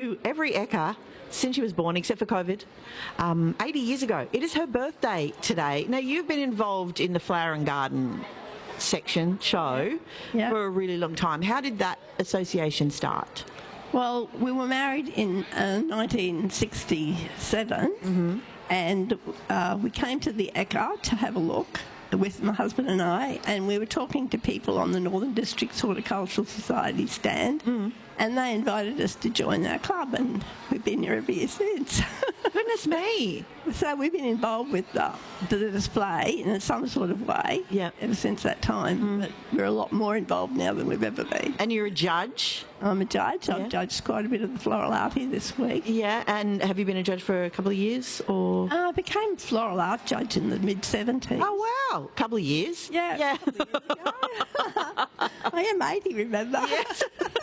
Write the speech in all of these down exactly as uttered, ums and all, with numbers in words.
to every Ekka since she was born, except for COVID, um, eighty years ago. It is her birthday today. Now, you've been involved in the Flower and Garden section show yeah. for a really long time. How did that association start? Well, we were married in uh, nineteen sixty-seven, Mm-hmm. and uh, we came to the Ekka to have a look with my husband and I, and we were talking to people on the Northern Districts Horticultural Society stand, Mm. and they invited us to join their club, and we've been here every year since. Goodness me. So we've been involved with the, the display in some sort of way Yeah. ever since that time, Mm. but we're a lot more involved now than we've ever been. And you're a judge? I'm a judge. Yeah. I've judged quite a bit of the floral art here this week. Yeah, and have you been a judge for a couple of years, or...? Uh, I became floral art judge in the mid seventies. Oh, wow. A couple of years? Yeah. Yeah. a couple of years ago. I am eighty, remember? Yes.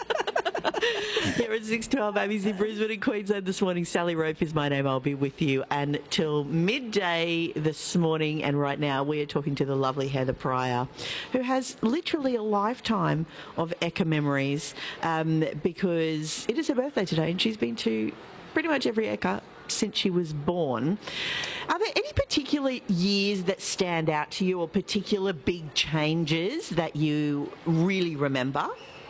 Here at six twelve A B C Brisbane in Queensland this morning, Sally Rope is my name. I'll be with you until midday this morning, and right now we are talking to the lovely Heather Pryor, who has literally a lifetime of Ekka memories, um, because it is her birthday today and she's been to pretty much every Ekka since she was born. Are there any particular years that stand out to you, or particular big changes that you really remember?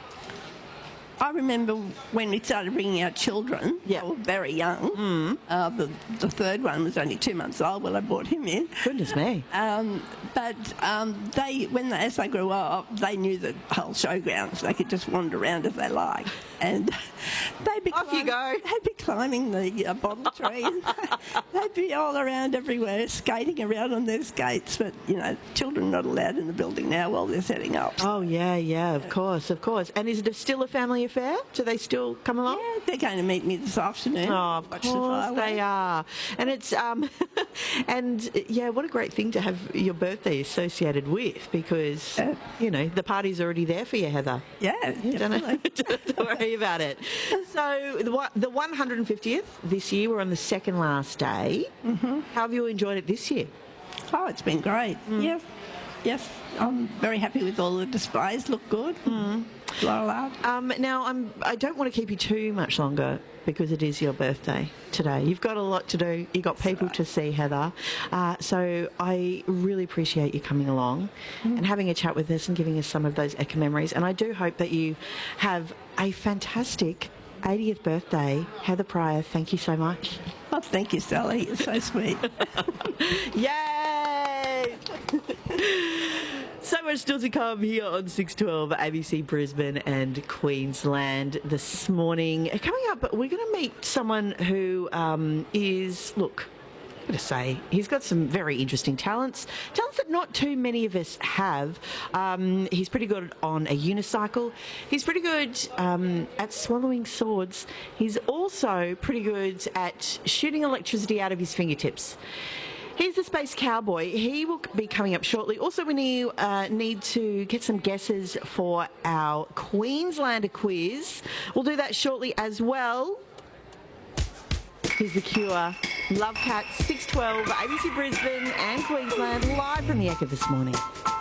I remember when we started bringing our children, Yeah. they were very young. Mm. Uh, the, the third one was only two months old when I brought him in. Goodness me. Um, but um, they, when they, as they grew up, they knew the whole showgrounds. They could just wander around as they liked, and they'd be Off you climbing, go. They'd be climbing the uh, bottle tree. And they'd be all around everywhere, skating around on their skates. But you know, children are not allowed in the building now while they're setting up. Oh, yeah, yeah, of course, of course. And is it still a family affair? Do they still come along? Yeah, they're going to meet me this afternoon. Oh, of Watch the course fireworks. they are. And it's, um, and yeah, what a great thing to have your birthday associated with, because, Yeah. you know, the party's already there for you, Heather. Yeah, You don't, definitely. don't worry about it. So the, one- the one hundred fiftieth this year, we're on the second last day. Mm-hmm. How have you enjoyed it this year? Oh, it's been great. Mm. Yeah, yes, I'm very happy with all the displays. Look good. Mm. Floral art. Um, now, I'm, I don't want to keep you too much longer, because it is your birthday today. You've got a lot to do. You've got people to see, Heather. Uh, so I really appreciate you coming along mm. and having a chat with us and giving us some of those Ekka memories. And I do hope that you have a fantastic eightieth birthday. Heather Pryor, thank you so much. Oh, thank you, Sally. You're so sweet. Yay! So much still to come here on six twelve A B C Brisbane and Queensland this morning. Coming up, we're going to meet someone who um, is, look, I'm going to say, he's got some very interesting talents, talents that not too many of us have. Um, he's pretty good on a unicycle. He's pretty good um, at swallowing swords. He's also pretty good at shooting electricity out of his fingertips. He's the Space Cowboy. He will be coming up shortly. Also, we need, uh, need to get some guesses for our Queenslander quiz. We'll do that shortly as well. Here's The Cure. Love Cats, six twelve, A B C Brisbane and Queensland, live from the Ekka this morning.